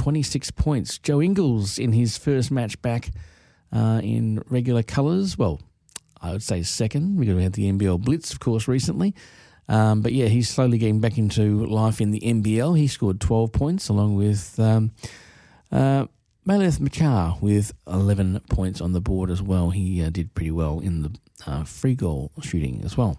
26 points. Joe Ingles in his first match back in regular colours. Well, I would say second, because we had the NBL Blitz, of course, recently. But yeah, he's slowly getting back into life in the NBL. He scored 12 points along with Maleth Machar with 11 points on the board as well. He did pretty well in the free goal shooting as well.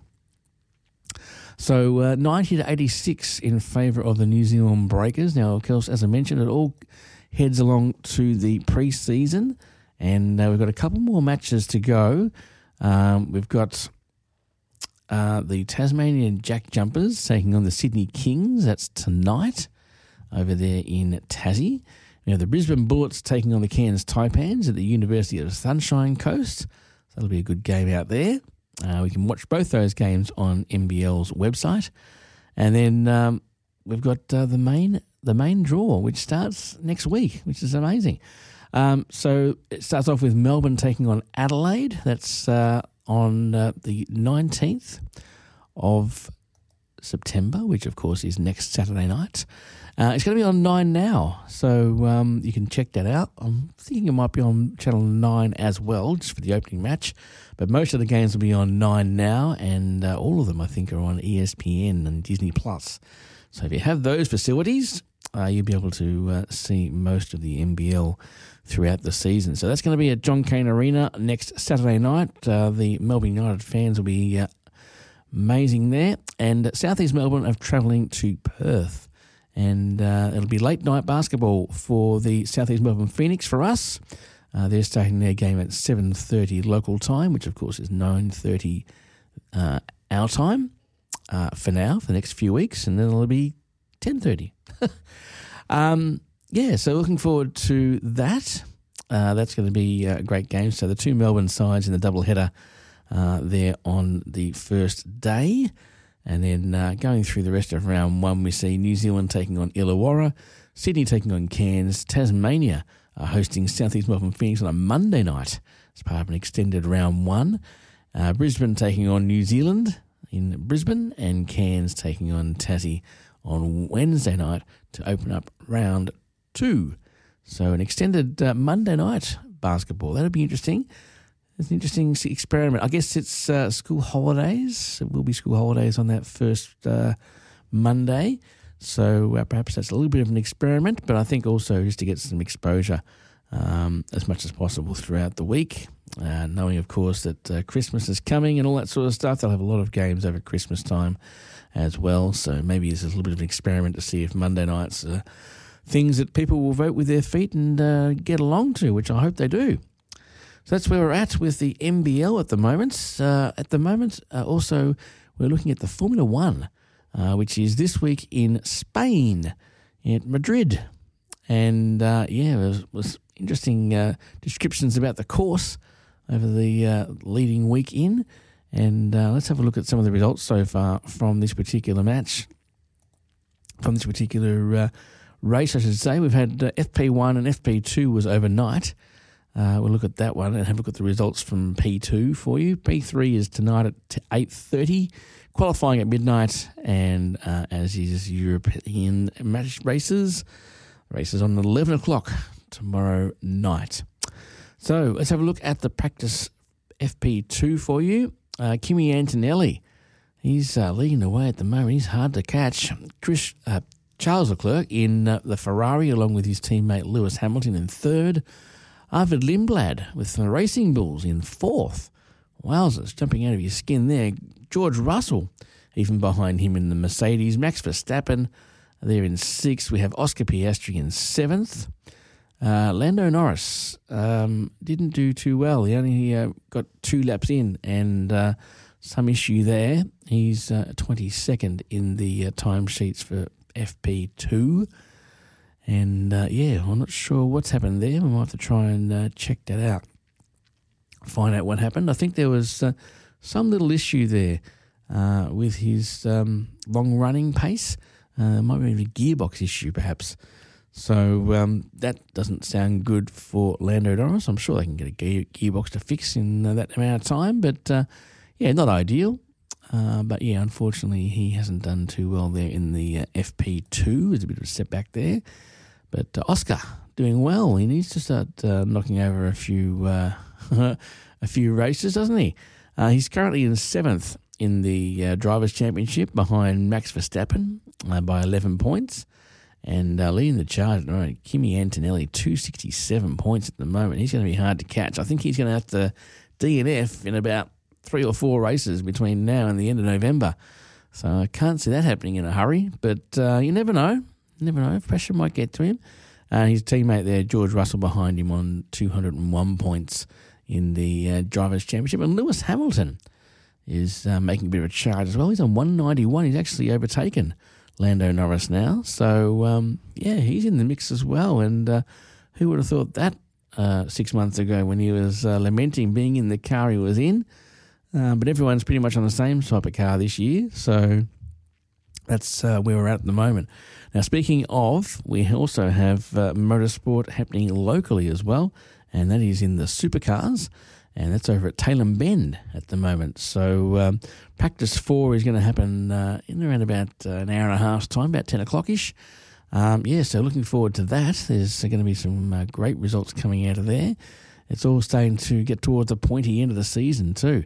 So 90 to 86 in favour of the New Zealand Breakers. Now, of course, as I mentioned, it all heads along to the pre-season, and we've got a couple more matches to go. We've got the Tasmanian Jack Jumpers taking on the Sydney Kings. That's tonight over there in Tassie. We have the Brisbane Bullets taking on the Cairns Taipans at the University of the Sunshine Coast. So that'll be a good game out there. We can watch both those games on NBL's website. And then we've got the main draw, which starts next week, which is amazing. So it starts off with Melbourne taking on Adelaide. That's on the 19th of September, which of course is next Saturday night. It's going to be on 9 Now, so you can check that out. I'm thinking it might be on Channel 9 as well, just for the opening match. But most of the games will be on 9 Now, and all of them, I think, are on ESPN and Disney+. So if you have those facilities, you'll be able to see most of the NBL throughout the season. So that's going to be at John Cain Arena next Saturday night. The Melbourne United fans will be amazing there. And South East Melbourne are travelling to Perth. And it'll be late night basketball for the South East Melbourne Phoenix for us. They're starting their game at 7:30 local time, which of course is 9:30 our time for now, for the next few weeks. And then it'll be 10:30. Yeah, so looking forward to that. That's going to be a great game. So the two Melbourne sides in the doubleheader there on the first day. And then going through the rest of round one, we see New Zealand taking on Illawarra, Sydney taking on Cairns, Tasmania hosting South East Melbourne Phoenix on a Monday night as part of an extended round one. Brisbane taking on New Zealand in Brisbane, and Cairns taking on Tassie on Wednesday night to open up round two. So an extended Monday night basketball. That'll be interesting. It's an interesting experiment. I guess it's school holidays. It will be school holidays on that first Monday. So perhaps that's a little bit of an experiment, but I think also just to get some exposure as much as possible throughout the week. Knowing, of course, that Christmas is coming and all that sort of stuff. They'll have a lot of games over Christmas time as well. So maybe it's a little bit of an experiment to see if Monday nights are things that people will vote with their feet and get along to, which I hope they do. So that's where we're at with the NBL at the moment. Also, we're looking at the Formula One, which is this week in Spain, at Madrid. And, there was interesting descriptions about the course over the leading week in. And let's have a look at some of the results so far from this particular match, from this particular race, I should say. We've had FP1 and FP2 was overnight. We'll look at that one and have a look at the results from P2 for you. P3 is tonight at 8:30, qualifying at midnight, and as is European match races on 11 o'clock tomorrow night. So let's have a look at the practice FP2 for you. Kimi Antonelli, he's leading the way at the moment. He's hard to catch. Charles Leclerc in the Ferrari, along with his teammate Lewis Hamilton in third. Arvid Lindblad with the Racing Bulls in fourth. Wowzers, jumping out of your skin there. George Russell, even behind him in the Mercedes. Max Verstappen there in sixth. We have Oscar Piastri in seventh. Lando Norris didn't do too well. He only got 2 laps in and some issue there. He's 22nd in the timesheets for FP2. And, I'm not sure what's happened there. We might have to try and check that out, find out what happened. I think there was some little issue there with his long-running pace. Might be a gearbox issue, perhaps. So that doesn't sound good for Lando Norris. I'm sure they can get a gearbox to fix in that amount of time. But, not ideal. But unfortunately, he hasn't done too well there in the FP2. There's a bit of a setback there. But Oscar doing well. He needs to start knocking over a few races, doesn't he? He's currently in 7th in the Drivers' Championship behind Max Verstappen by 11 points. And leading the charge at the moment, Kimi Antonelli, 267 points at the moment. He's going to be hard to catch. I think he's going to have to DNF in about 3 or 4 races between now and the end of November. So I can't see that happening in a hurry. But you never know. Never know. Pressure might get to him. His teammate there, George Russell, behind him on 201 points in the Drivers' Championship. And Lewis Hamilton is making a bit of a charge as well. He's on 191. He's actually overtaken Lando Norris now. So, he's in the mix as well. And who would have thought that 6 months ago when he was lamenting being in the car he was in? But everyone's pretty much on the same type of car this year. So that's where we're at the moment. Now, speaking of, we also have motorsport happening locally as well. And that is in the supercars. And that's over at Tailem Bend at the moment. So practice 4 is going to happen in around about an hour and a half's time, about 10 o'clock-ish. So looking forward to that. There's going to be some great results coming out of there. It's all starting to get towards the pointy end of the season too.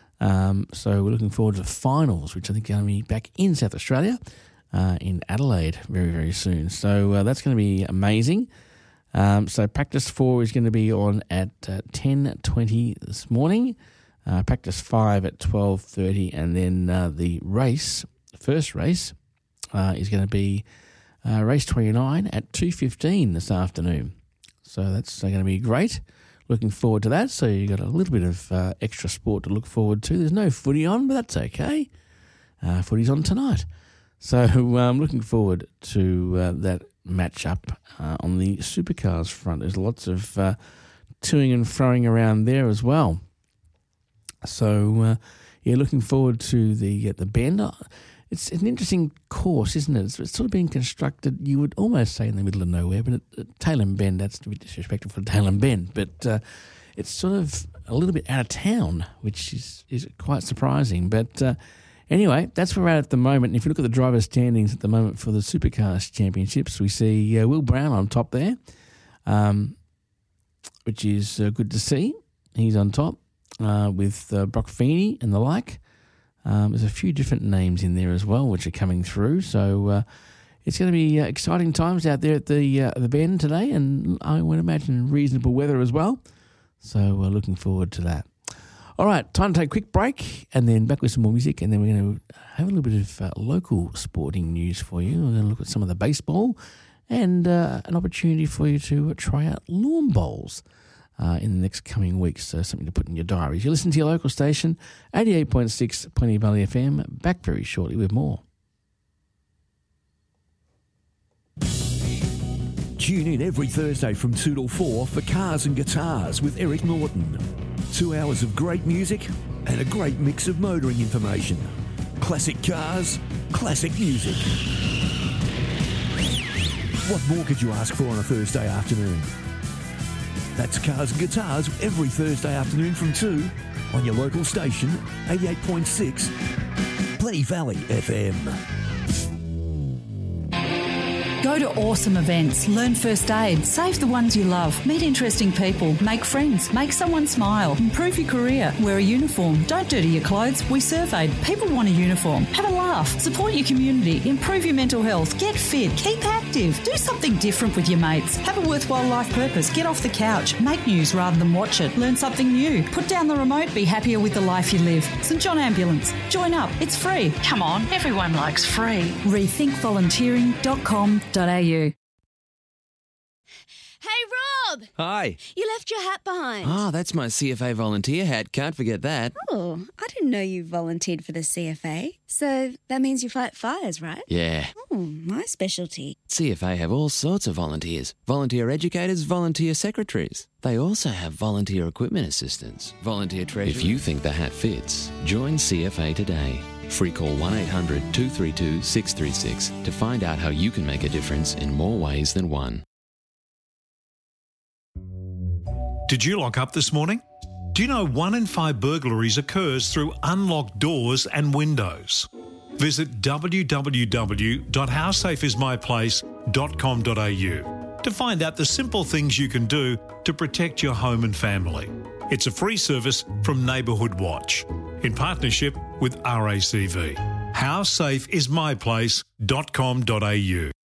So we're looking forward to the finals, which I think are going to be back in South Australia, in Adelaide very, very soon. So that's going to be amazing. So practice 4 is going to be on at 10:20 this morning, practice 5 at 12:30, and then the first race, is going to be race 29 at 2:15 this afternoon. So that's going to be great. Looking forward to that. So you've got a little bit of extra sport to look forward to. There's no footy on, but that's okay. Footy's on tonight. So I'm looking forward to that match up on the supercars front. There's lots of toing and froing around there as well. So looking forward to the Bend. It's an interesting course, isn't it? It's sort of been constructed, you would almost say, in the middle of nowhere, but at Tailem Bend, that's a bit disrespectful for Tailem Bend, but it's sort of a little bit out of town, which is quite surprising. But anyway, that's where we're at the moment. And if you look at the driver standings at the moment for the Supercars Championships, we see Will Brown on top there, which is good to see. He's on top with Brock Feeney and the like. There's a few different names in there as well, which are coming through. So it's going to be exciting times out there at the Bend today, and I would imagine reasonable weather as well. So we're looking forward to that. All right, time to take a quick break, and then back with some more music, and then we're going to have a little bit of local sporting news for you. We're going to look at some of the baseball and an opportunity for you to try out lawn bowls in the next coming weeks. So something to put in your diaries. You listen to your local station, 88.6 Plenty Valley FM. Back very shortly with more. Tune in every Thursday from 2 till 4 for Cars and Guitars with Eric Norton. 2 hours of great music and a great mix of motoring information. Classic cars, classic music. What more could you ask for on a Thursday afternoon? That's Cars and Guitars every Thursday afternoon from 2 on your local station, 88.6 Plenty Valley FM. Go to awesome events, learn first aid, save the ones you love, meet interesting people, make friends, make someone smile, improve your career, wear a uniform, don't dirty your clothes. We surveyed. People want a uniform. Have a laugh, support your community, improve your mental health, get fit, keep active, do something different with your mates, have a worthwhile life purpose, get off the couch, make news rather than watch it, learn something new, put down the remote, be happier with the life you live. St John Ambulance. Join up. It's free. Come on, everyone likes free. rethinkvolunteering.com.au. Hey, Rob! Hi. You left your hat behind. Ah, that's my CFA volunteer hat. Can't forget that. Oh, I didn't know you volunteered for the CFA. So that means you fight fires, right? Yeah. Oh, my specialty. CFA have all sorts of volunteers. Volunteer educators, volunteer secretaries. They also have volunteer equipment assistants, volunteer treasurers. If you think the hat fits, join CFA today. Free call 1-800-232-636 to find out how you can make a difference in more ways than one. Did you lock up this morning? Do you know 1 in 5 burglaries occurs through unlocked doors and windows? Visit www.howsafeismyplace.com.au. to find out the simple things you can do to protect your home and family. It's a free service from Neighbourhood Watch in partnership with RACV. HowSafeIsMyPlace.com.au.